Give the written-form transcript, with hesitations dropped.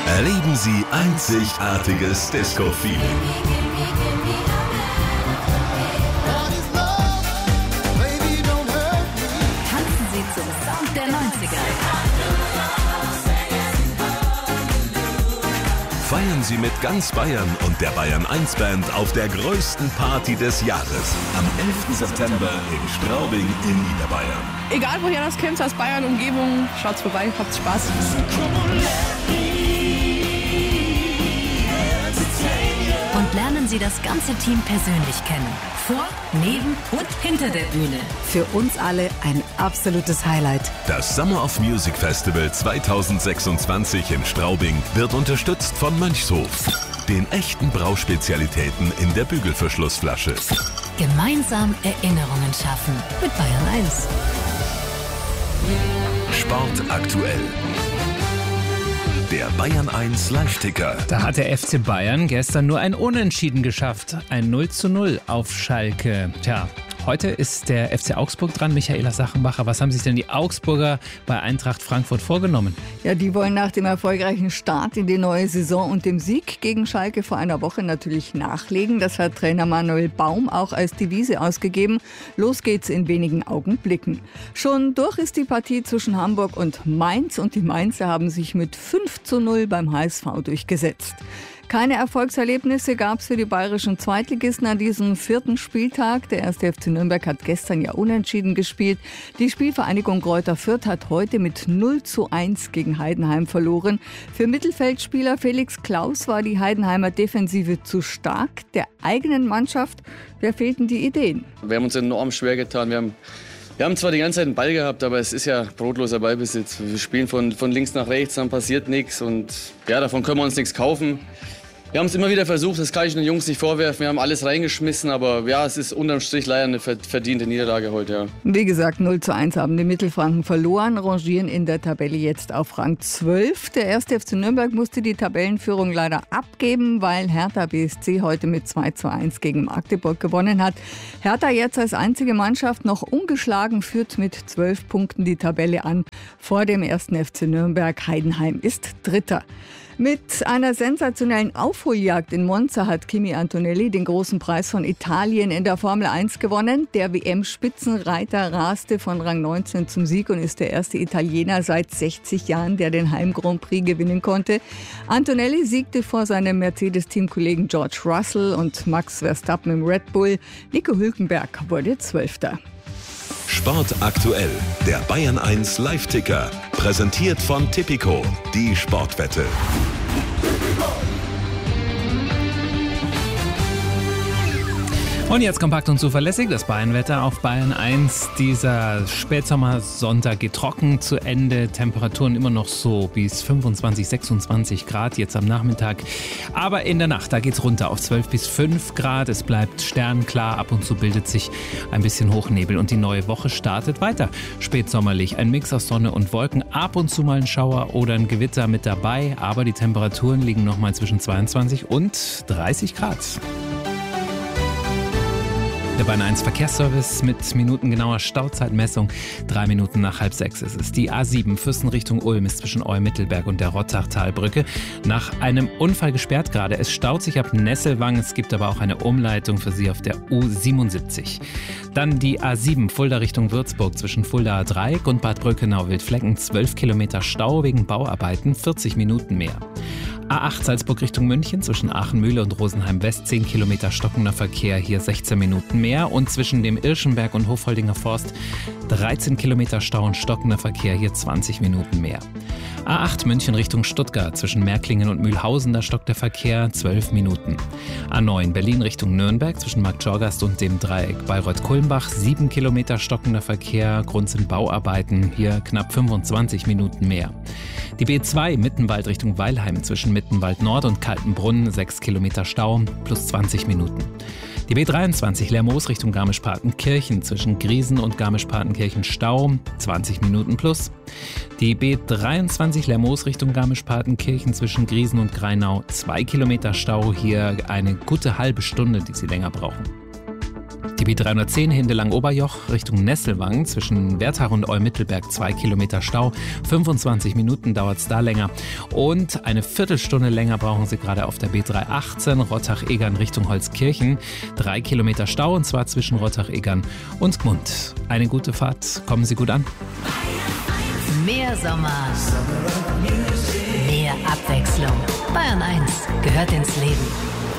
Erleben Sie einzigartiges Disco-Feeling. Tanzen Sie zum Sound der 90er. Feiern Sie mit ganz Bayern und der Bayern 1 Band auf der größten Party des Jahres. Am 11. September in Straubing in Niederbayern. Egal woher das kommt, aus Bayern, Umgebung, schaut's vorbei, habt Spaß. Und lernen Sie das ganze Team persönlich kennen. Vor, neben und hinter der Bühne. Für uns alle ein absolutes Highlight. Das Summer of Music Festival 2026 in Straubing wird unterstützt von Mönchshof, den echten Brauspezialitäten in der Bügelverschlussflasche. Gemeinsam Erinnerungen schaffen mit Bayern 1. Sport aktuell. Der Bayern 1 Live-Ticker. Da hat der FC Bayern gestern nur ein Unentschieden geschafft. Ein 0:0 auf Schalke. Tja, heute ist der FC Augsburg dran. Michaela Sachenbacher, was haben sich denn die Augsburger bei Eintracht Frankfurt vorgenommen? Ja, die wollen nach dem erfolgreichen Start in die neue Saison und dem Sieg gegen Schalke vor einer Woche natürlich nachlegen. Das hat Trainer Manuel Baum auch als Devise ausgegeben. Los geht's in wenigen Augenblicken. Schon durch ist die Partie zwischen Hamburg und Mainz und die Mainzer haben sich mit 5:0 beim HSV durchgesetzt. Keine Erfolgserlebnisse gab es für die bayerischen Zweitligisten an diesem 4. Spieltag. Der 1. FC Nürnberg hat gestern ja unentschieden gespielt. Die Spielvereinigung Greuther Fürth hat heute mit 0:1 gegen Heidenheim verloren. Für Mittelfeldspieler Felix Klaus war die Heidenheimer Defensive zu stark. Der eigenen Mannschaft, fehlten die Ideen. Wir haben uns enorm schwer getan. Wir haben zwar die ganze Zeit einen Ball gehabt, aber es ist ja brotloser Ballbesitz. Wir spielen von links nach rechts, dann passiert nichts und ja, davon können wir uns nichts kaufen. Wir haben es immer wieder versucht, das kann ich den Jungs nicht vorwerfen. Wir haben alles reingeschmissen, aber ja, es ist unterm Strich leider eine verdiente Niederlage heute. Ja. Wie gesagt, 0:1 haben die Mittelfranken verloren, rangieren in der Tabelle jetzt auf Rang 12. Der 1. FC Nürnberg musste die Tabellenführung leider abgeben, weil Hertha BSC heute mit 2:1 gegen Magdeburg gewonnen hat. Hertha jetzt als einzige Mannschaft noch ungeschlagen führt mit 12 Punkten die Tabelle an. Vor dem 1. FC Nürnberg. Heidenheim ist Dritter. Mit einer sensationellen Aufholjagd in Monza hat Kimi Antonelli den großen Preis von Italien in der Formel 1 gewonnen. Der WM-Spitzenreiter raste von Rang 19 zum Sieg und ist der erste Italiener seit 60 Jahren, der den Heim-Grand Prix gewinnen konnte. Antonelli siegte vor seinem Mercedes-Teamkollegen George Russell und Max Verstappen im Red Bull. Nico Hülkenberg wurde 12. Sport aktuell. Der Bayern 1 Live-Ticker. Präsentiert von Tipico, die Sportwette. Und jetzt kompakt und zuverlässig das Bayern-Wetter auf Bayern 1. Dieser Spätsommersonntag geht trocken zu Ende. Temperaturen immer noch so bis 25, 26 Grad jetzt am Nachmittag. Aber in der Nacht, da geht's runter auf 12 bis 5 Grad. Es bleibt sternklar. Ab und zu bildet sich ein bisschen Hochnebel. Und die neue Woche startet weiter. Spätsommerlich. Ein Mix aus Sonne und Wolken. Ab und zu mal ein Schauer oder ein Gewitter mit dabei. Aber die Temperaturen liegen noch mal zwischen 22 und 30 Grad. Der Bayern 1 Verkehrsservice mit minutengenauer Stauzeitmessung. 3 Minuten nach 5:30 ist es. Die A7 Fürsten Richtung Ulm ist zwischen Eumittelberg und der Rottachtalbrücke nach einem Unfall gesperrt gerade. Es staut sich ab Nesselwang. Es gibt aber auch eine Umleitung für Sie auf der U77. Dann die A7 Fulda Richtung Würzburg zwischen Fulda A3 und Bad Brückenau-Wildflecken. 12 Kilometer Stau wegen Bauarbeiten, 40 Minuten mehr. A8 Salzburg Richtung München zwischen Aachen-Mühle und Rosenheim-West 10 Kilometer stockender Verkehr, hier 16 Minuten mehr. Und zwischen dem Irschenberg und Hofholdinger Forst 13 Kilometer Stau und stockender Verkehr, hier 20 Minuten mehr. A8 München Richtung Stuttgart zwischen Märklingen und Mühlhausen, da stockt der Verkehr 12 Minuten. A9 Berlin Richtung Nürnberg zwischen Marktschorgast und dem Dreieck Bayreuth-Kulmbach 7 Kilometer stockender Verkehr, Grund sind Bauarbeiten, hier knapp 25 Minuten mehr. Die B2 Mittenwald Richtung Weilheim zwischen Mittenwald Nord und Kaltenbrunn 6 Kilometer Stau plus 20 Minuten. Die B23 Lermoos Richtung Garmisch-Partenkirchen zwischen Griesen und Garmisch-Partenkirchen Stau 20 Minuten plus. Die B23 Lermoos Richtung Garmisch-Partenkirchen zwischen Griesen und Greinau 2 Kilometer Stau, hier eine gute halbe Stunde, die Sie länger brauchen. Die Die B310 Hindelang-Oberjoch Richtung Nesselwang zwischen Wertach und Olmittelberg 2 Kilometer Stau. 25 Minuten dauert es da länger. Und eine Viertelstunde länger brauchen Sie gerade auf der B318 Rottach-Egern Richtung Holzkirchen. 3 Kilometer Stau, und zwar zwischen Rottach-Egern und Gmund. Eine gute Fahrt, kommen Sie gut an. Mehr Sommer, mehr Abwechslung. Bayern 1 gehört ins Leben.